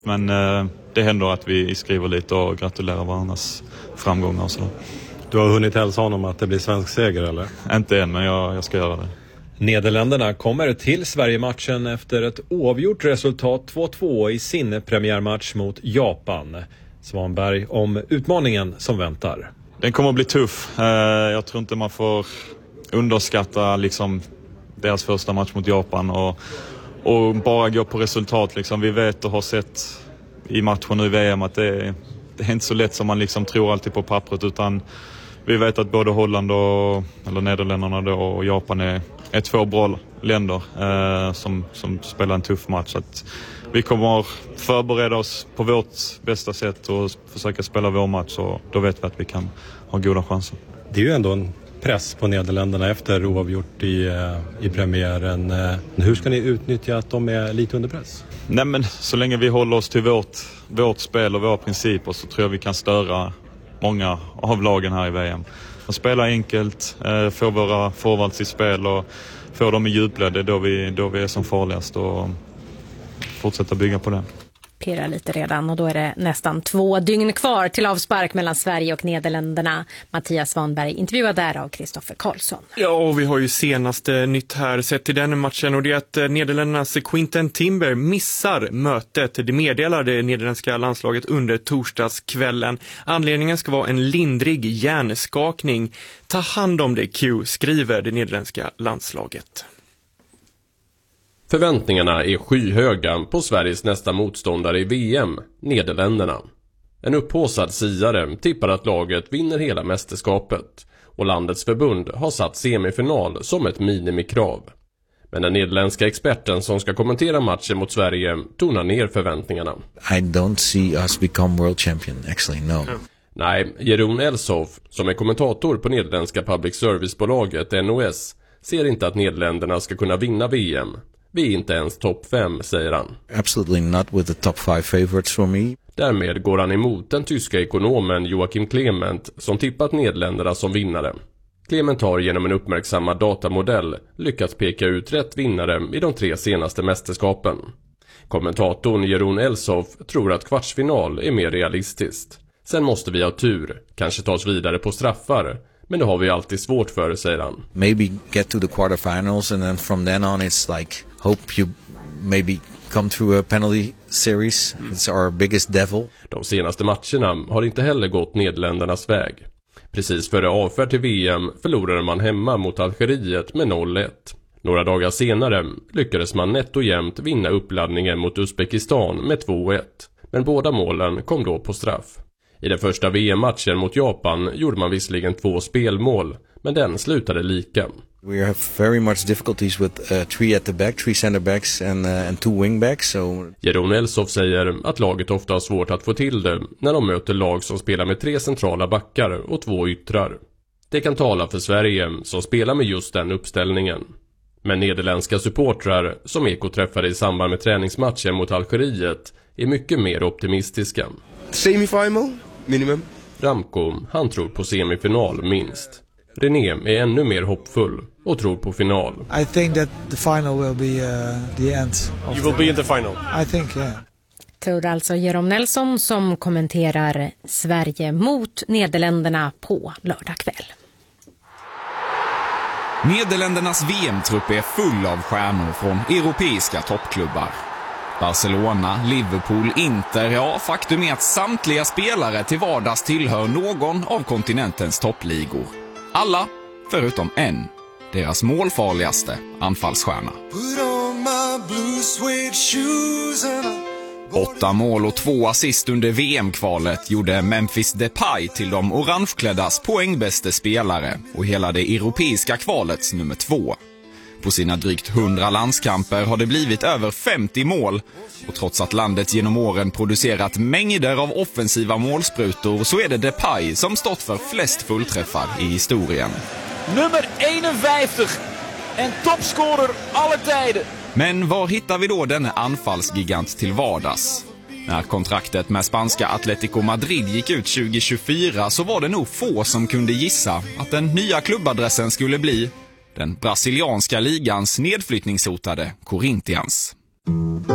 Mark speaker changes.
Speaker 1: Men det händer att vi skriver lite och gratulerar varandras framgångar och så.
Speaker 2: Du har hunnit hälsa honom att det blir svensk seger, eller?
Speaker 1: Inte än, men jag ska göra det.
Speaker 2: Nederländerna kommer till Sverige-matchen efter ett oavgjort resultat 2-2 i sin premiärmatch mot Japan. Svanberg om utmaningen som väntar.
Speaker 1: Den kommer att bli tuff. Jag tror inte man får underskatta liksom deras första match mot Japan och bara gå på resultat. Liksom. Vi vet och har sett i matchen nu i VM att det är inte så lätt som man liksom tror alltid på pappret, utan vi vet att både Holland eller Nederländerna då, och Japan är två bra länder som spelar en tuff match. Så att vi kommer förbereda oss på vårt bästa sätt och försöka spela vår match, och då vet vi att vi kan ha goda chanser.
Speaker 2: Det är ju ändå en press på Nederländerna efter oavgjort i premiären. Hur ska ni utnyttja att de är lite under press?
Speaker 1: Nej, men så länge vi håller oss till vårt spel och våra principer så tror jag vi kan störa många av lagen här i VM. Att spela enkelt, få våra forwards i spel och få dem i djupled, det är då vi är som farligast, och fortsätta bygga på det.
Speaker 3: Pirrar lite redan, och då är det nästan 2 dygn kvar till avspark mellan Sverige och Nederländerna. Mattias Svanberg intervjuad där av Kristoffer Karlsson.
Speaker 4: Ja, och vi har ju senaste nytt här sett till den matchen, och det är att Nederländernas Quinten Timber missar mötet. Det meddelade det nederländska landslaget under torsdagskvällen. Anledningen ska vara en lindrig hjärnskakning. Ta hand om det, Q, skriver det nederländska landslaget.
Speaker 5: Förväntningarna är skyhöga på Sveriges nästa motståndare i VM, Nederländerna. En upphaussad siare tippar att laget vinner hela mästerskapet, och landets förbund har satt semifinal som ett minimikrav. Men den nederländska experten som ska kommentera matchen mot Sverige tonar ner förväntningarna.
Speaker 6: I don't see us become world champion, actually, no.
Speaker 5: Nej, Jeroen Elsof, som är kommentator på nederländska public service-bolaget NOS, ser inte att Nederländerna ska kunna vinna VM. Vi är inte ens topp 5, säger han.
Speaker 6: Absolutely not with the top 5 favorites for me.
Speaker 5: Därmed går han emot den tyska ekonomen Joachim Clement som tippat Nederländerna som vinnare. Clement har genom en uppmärksammad datamodell lyckats peka ut rätt vinnare i de 3 senaste mästerskapen. Kommentatorn Jeroen Elsof tror att kvartsfinal är mer realistiskt. Sen måste vi ha tur, kanske tas vidare på straffar. Men det har vi alltid svårt för, säger han.
Speaker 6: Maybe get to the quarterfinals and then from then on it's like hope you maybe come through a penalty series. It's our biggest devil.
Speaker 5: De senaste matcherna har inte heller gått Nederländernas väg. Precis före avfärd till VM förlorade man hemma mot Algeriet med 0-1. Några dagar senare lyckades man nätt och jämnt vinna uppladdningen mot Uzbekistan med 2-1. Men båda målen kom då på straff. I den första VM-matchen mot Japan gjorde man visserligen 2 spelmål, men den slutade lika.
Speaker 6: We have very much difficulties with 3 at the back, 3 center backs and 2 wing backs. So
Speaker 5: Jeroen Elsof säger att laget ofta har svårt att få till det när de möter lag som spelar med 3 centrala backar och 2 yttrar. Det kan tala för Sverige som spelar med just den uppställningen. Men nederländska supportrar som Eko träffade i samband med träningsmatchen mot Algeriet är mycket mer optimistiska.
Speaker 7: Semifinal? Minimum.
Speaker 5: Ramko, han tror på semifinal minst. René är ännu mer hoppfull och tror på final.
Speaker 8: I think that the final will be the end.
Speaker 4: You will be in the final.
Speaker 8: I think, yeah.
Speaker 3: Tror alltså Jeroen Nelson som kommenterar Sverige mot Nederländerna på lördag kväll.
Speaker 9: Nederländernas VM-trupp är full av stjärnor från europeiska toppklubbar. Barcelona, Liverpool, Inter, ja, faktum är att samtliga spelare till vardags tillhör någon av kontinentens toppligor. Alla förutom en, deras målfarligaste anfallsstjärna. 8 mål och 2 assist under VM-kvalet gjorde Memphis Depay till de orangekläddas poängbäste spelare och hela det europeiska kvalets nummer 2. På sina drygt 100 landskamper har det blivit över 50 mål, och trots att landet genom åren producerat mängder av offensiva målsprutor så är det Depay som stått för flest fullträffar i historien.
Speaker 10: Nummer 51, en toppscorer alla tider.
Speaker 9: Men var hittar vi då denne anfallsgigant till vardags? När kontraktet med spanska Atletico Madrid gick ut 2024 så var det nog få som kunde gissa att den nya klubbadressen skulle bli den brasilianska ligans nedflyttningshotade Corinthians.